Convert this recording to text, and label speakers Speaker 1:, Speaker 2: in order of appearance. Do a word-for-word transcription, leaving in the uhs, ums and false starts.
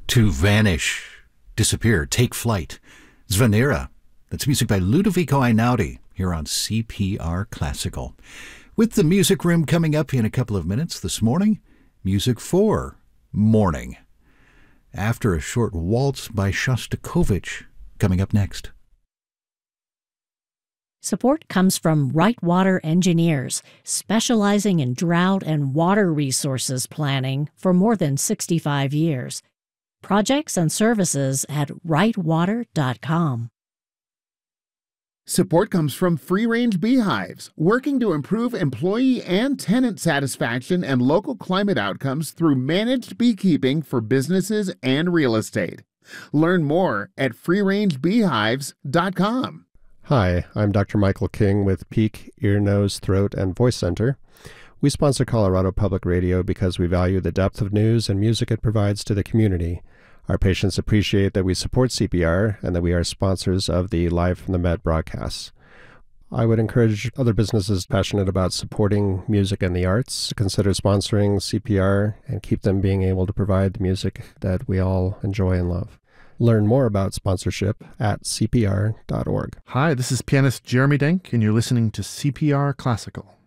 Speaker 1: To vanish, disappear, take flight. Zvanera. That's music by Ludovico Einaudi here on C P R Classical. With the Music Room coming up in a couple of minutes this morning, music for morning. After a short waltz by Shostakovich coming up next.
Speaker 2: Support comes from Right Water Engineers, specializing in drought and water resources planning for more than sixty-five years. Projects and services at right water dot com.
Speaker 3: Support comes from Free Range Beehives, working to improve employee and tenant satisfaction and local climate outcomes through managed beekeeping for businesses and real estate. Learn more at free range beehives dot com.
Speaker 4: Hi, I'm Doctor Michael King with Peak Ear, Nose, Throat, and Voice Center. We sponsor Colorado Public Radio because we value the depth of news and music it provides to the community. Our patients appreciate that we support C P R and that we are sponsors of the Live from the Met broadcasts. I would encourage other businesses passionate about supporting music and the arts to consider sponsoring C P R and keep them being able to provide the music that we all enjoy and love. Learn more about sponsorship at c p r dot org.
Speaker 5: Hi, this is pianist Jeremy Denk, and you're listening to C P R Classical.